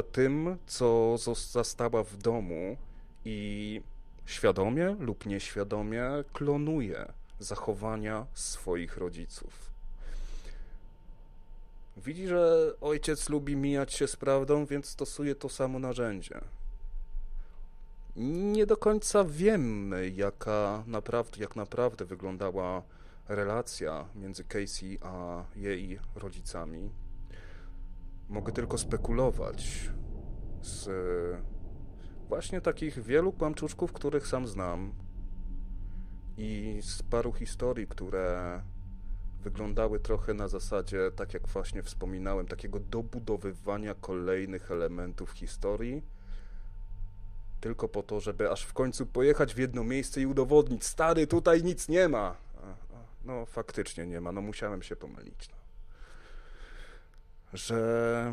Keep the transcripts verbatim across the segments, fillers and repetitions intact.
tym, co zastała w domu i świadomie lub nieświadomie klonuje zachowania swoich rodziców. Widzi, że ojciec lubi mijać się z prawdą, więc stosuje to samo narzędzie. Nie do końca wiemy, jaka naprawdę, jak naprawdę wyglądała relacja między Casey a jej rodzicami. Mogę tylko spekulować z właśnie takich wielu kłamczuszków, których sam znam i z paru historii, które wyglądały trochę na zasadzie, tak jak właśnie wspominałem, takiego dobudowywania kolejnych elementów historii, tylko po to, żeby aż w końcu pojechać w jedno miejsce i udowodnić, stary, tutaj nic nie ma. No faktycznie nie ma, no musiałem się pomylić. No. Że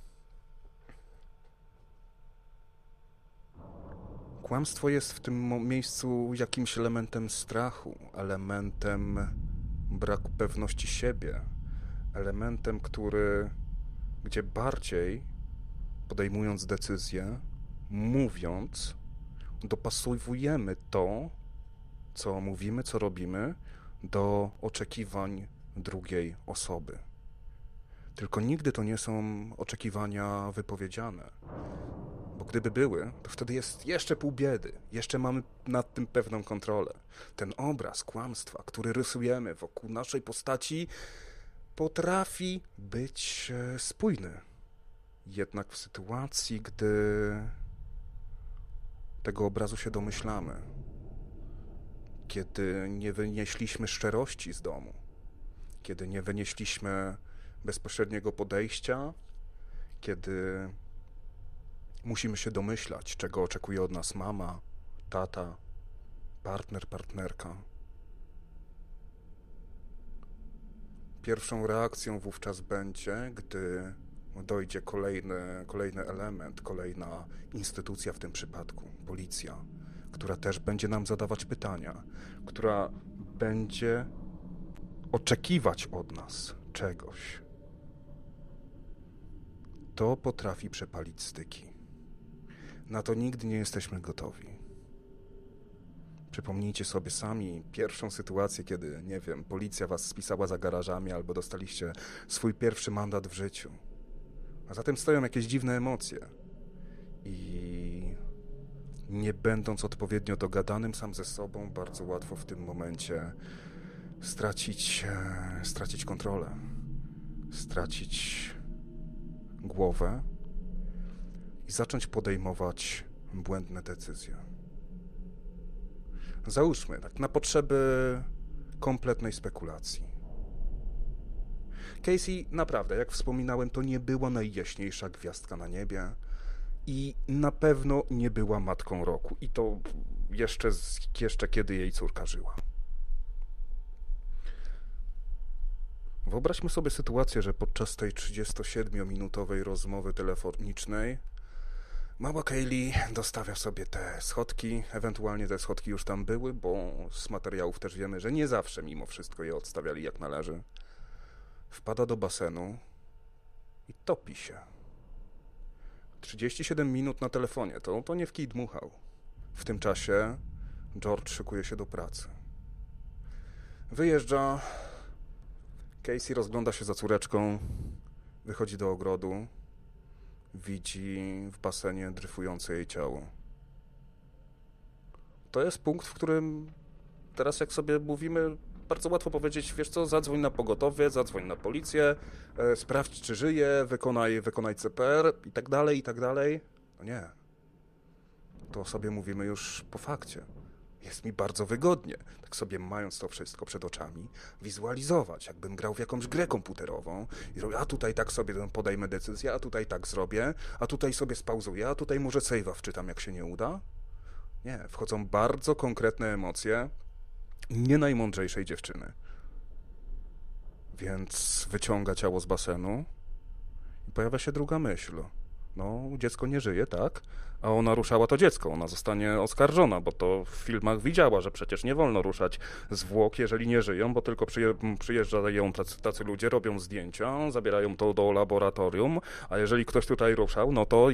kłamstwo jest w tym miejscu jakimś elementem strachu, elementem braku pewności siebie, elementem, który, gdzie bardziej podejmując decyzję, mówiąc, dopasowujemy to, co mówimy, co robimy, do oczekiwań drugiej osoby. Tylko nigdy to nie są oczekiwania wypowiedziane. Bo gdyby były, to wtedy jest jeszcze pół biedy. Jeszcze mamy nad tym pewną kontrolę. Ten obraz kłamstwa, który rysujemy wokół naszej postaci, potrafi być spójny. Jednak w sytuacji, gdy tego obrazu się domyślamy, kiedy nie wynieśliśmy szczerości z domu, kiedy nie wynieśliśmy bezpośredniego podejścia, kiedy musimy się domyślać, czego oczekuje od nas mama, tata, partner, partnerka. Pierwszą reakcją wówczas będzie, gdy dojdzie kolejny, kolejny element, kolejna instytucja w tym przypadku, policja, która też będzie nam zadawać pytania, która będzie oczekiwać od nas czegoś. To potrafi przepalić styki. Na to nigdy nie jesteśmy gotowi. Przypomnijcie sobie sami pierwszą sytuację, kiedy, nie wiem, policja was spisała za garażami albo dostaliście swój pierwszy mandat w życiu. A za tym stoją jakieś dziwne emocje. I nie będąc odpowiednio dogadanym sam ze sobą, bardzo łatwo w tym momencie stracić, e, stracić kontrolę, stracić głowę i zacząć podejmować błędne decyzje. Załóżmy, tak na potrzeby kompletnej spekulacji. Casey, naprawdę, jak wspominałem, to nie była najjaśniejsza gwiazdka na niebie i na pewno nie była matką roku. I to jeszcze, jeszcze kiedy jej córka żyła. Wyobraźmy sobie sytuację, że podczas tej trzydziestosiedmiominutowej rozmowy telefonicznej mała Kaylee dostawia sobie te schodki, ewentualnie te schodki już tam były, bo z materiałów też wiemy, że nie zawsze mimo wszystko je odstawiali jak należy. Wpada do basenu i topi się. trzydzieści siedem minut na telefonie, to, to nie w kij dmuchał. W tym czasie George szykuje się do pracy. Wyjeżdża, Casey rozgląda się za córeczką, wychodzi do ogrodu, widzi w basenie dryfujące jej ciało. To jest punkt, w którym teraz jak sobie mówimy, bardzo łatwo powiedzieć, wiesz co, zadzwoń na pogotowie, zadzwoń na policję, e, sprawdź, czy żyje, wykonaj, wykonaj C P R i tak dalej, i tak dalej. No nie. To sobie mówimy już po fakcie. Jest mi bardzo wygodnie, tak sobie mając to wszystko przed oczami, wizualizować, jakbym grał w jakąś grę komputerową i robię, a tutaj tak sobie podejmę decyzję, a tutaj tak zrobię, a tutaj sobie spauzuję, a tutaj może save'a wczytam, jak się nie uda. Nie, wchodzą bardzo konkretne emocje nie najmądrzejszej dziewczyny. Więc wyciąga ciało z basenu i pojawia się druga myśl. No, dziecko nie żyje, tak? A ona ruszała to dziecko, ona zostanie oskarżona, bo to w filmach widziała, że przecież nie wolno ruszać zwłok, jeżeli nie żyją, bo tylko przyje- przyjeżdżają tacy, tacy ludzie, robią zdjęcia, zabierają to do laboratorium, a jeżeli ktoś tutaj ruszał, no to